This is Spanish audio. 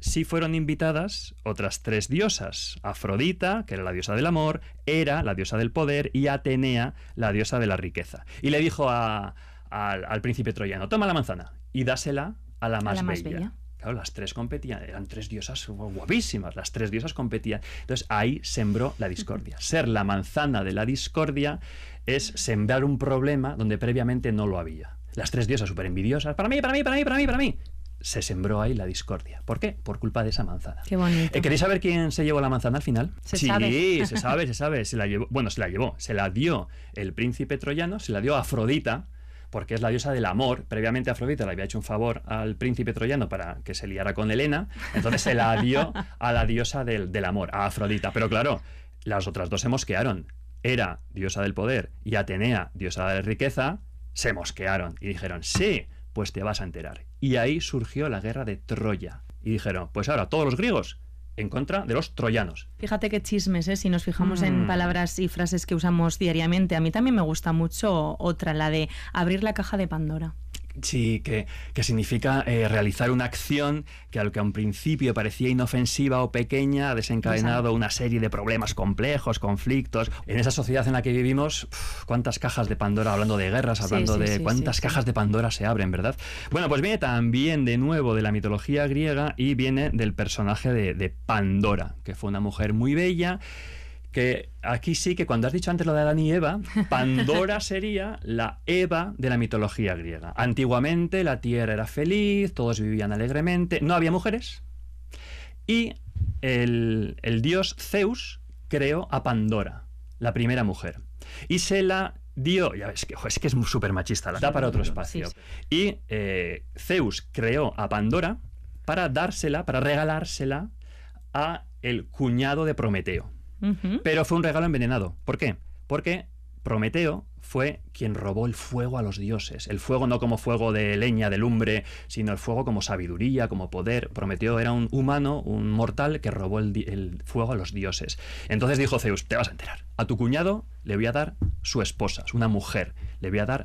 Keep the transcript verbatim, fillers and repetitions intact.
sí fueron invitadas otras tres diosas: Afrodita, que era la diosa del amor, Hera, la diosa del poder, y Atenea, la diosa de la riqueza. Y le dijo a, a, al príncipe troyano: toma la manzana y dásela a la más, a la más bella. bella. Claro, las tres competían, eran tres diosas guapísimas, las tres diosas competían. Entonces ahí sembró la discordia. Ser la manzana de la discordia es sembrar un problema donde previamente no lo había. Las tres diosas súper envidiosas, para mí, para mí, para mí, para mí, para mí. Se sembró ahí la discordia. ¿Por qué? Por culpa de esa manzana. Qué bonito. Eh, ¿Queréis saber quién se llevó la manzana al final? Se sí, sabe. se sabe, se sabe. Se la llevó, bueno, se la llevó. Se la dio el príncipe troyano, se la dio a Afrodita, porque es la diosa del amor. Previamente Afrodita le había hecho un favor al príncipe troyano para que se liara con Helena, entonces se la dio a la diosa del, del amor, a Afrodita. Pero claro, las otras dos se mosquearon. Hera, diosa del poder, y Atenea, diosa de la riqueza, se mosquearon y dijeron: sí, pues te vas a enterar. Y ahí surgió la guerra de Troya. Y dijeron: pues ahora todos los griegos en contra de los troyanos. Fíjate qué chismes, ¿eh? Si nos fijamos Mm. en palabras y frases que usamos diariamente. A mí también me gusta mucho otra, la de abrir la caja de Pandora. Sí, que, que significa eh, realizar una acción que, al que a un principio parecía inofensiva o pequeña, ha desencadenado Exacto. una serie de problemas complejos, conflictos. En esa sociedad en la que vivimos, uf, cuántas cajas de Pandora, hablando de guerras, Sí, hablando sí, de sí, cuántas sí, cajas sí. de Pandora se abren, ¿verdad? Bueno, pues viene también de nuevo de la mitología griega y viene del personaje de, de Pandora, que fue una mujer muy bella, que aquí sí que cuando has dicho antes lo de Adán y Eva, Pandora sería la Eva de la mitología griega. Antiguamente la tierra era feliz, todos vivían alegremente, no había mujeres, y el, el dios Zeus creó a Pandora, la primera mujer, y se la dio, ya ves que, jo, es que es súper machista, la da para otro espacio, Sí, y eh, Zeus creó a Pandora para dársela, para regalársela a el cuñado de Prometeo. Uh-huh. Pero fue un regalo envenenado. ¿Por qué? Porque Prometeo fue quien robó el fuego a los dioses. El fuego no como fuego de leña, de lumbre, sino el fuego como sabiduría, como poder. Prometeo era un humano, un mortal, que robó el, el fuego a los dioses. Entonces dijo Zeus: te vas a enterar. A tu cuñado le voy a dar su esposa, una mujer. Le voy a dar